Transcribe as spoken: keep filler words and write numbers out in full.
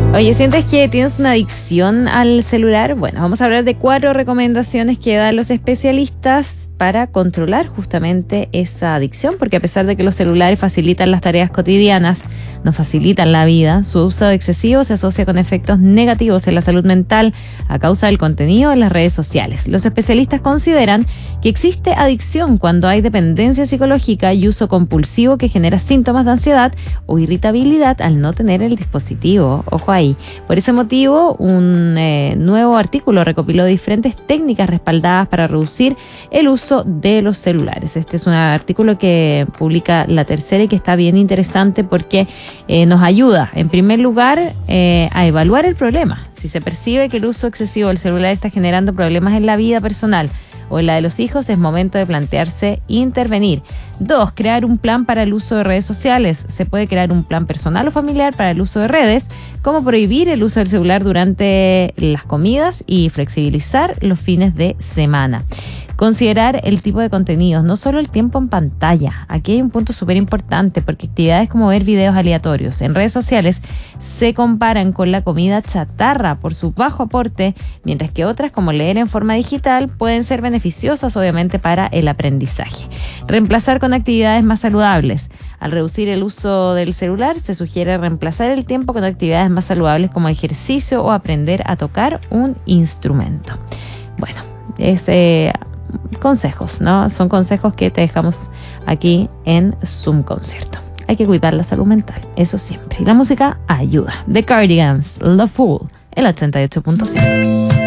Oye, ¿sientes que tienes una adicción al celular? Bueno, vamos a hablar de cuatro recomendaciones que dan los especialistas para controlar justamente esa adicción, porque a pesar de que los celulares facilitan las tareas cotidianas, nos facilitan la vida, su uso excesivo se asocia con efectos negativos en la salud mental a causa del contenido en las redes sociales. Los especialistas consideran que existe adicción cuando hay dependencia psicológica y uso compulsivo que genera síntomas de ansiedad o irritabilidad al no tener el dispositivo. Ojo ahí. Por ese motivo, un eh, nuevo artículo recopiló diferentes técnicas respaldadas para reducir el uso de los celulares. Este es un artículo que publica La Tercera y que está bien interesante porque eh, nos ayuda, en primer lugar, eh, a evaluar el problema. Si se percibe que el uso excesivo del celular está generando problemas en la vida personal o en la de los hijos, es momento de plantearse intervenir. Dos, crear un plan para el uso de redes sociales. Se puede crear un plan personal o familiar para el uso de redes, como prohibir el uso del celular durante las comidas y flexibilizar los fines de semana. Considerar el tipo de contenidos, no solo el tiempo en pantalla. Aquí hay un punto súper importante porque actividades como ver videos aleatorios en redes sociales se comparan con la comida chatarra por su bajo aporte, mientras que otras como leer en forma digital pueden ser beneficiosas obviamente para el aprendizaje. Reemplazar con actividades más saludables. Al reducir el uso del celular se sugiere reemplazar el tiempo con actividades más saludables como ejercicio o aprender a tocar un instrumento. Bueno, es... Eh, consejos, ¿no? Son consejos que te dejamos aquí en Zoom Concierto. Hay que cuidar la salud mental, eso siempre. Y la música ayuda. The Cardigans, Love Fool, el ochenta y ocho punto cinco.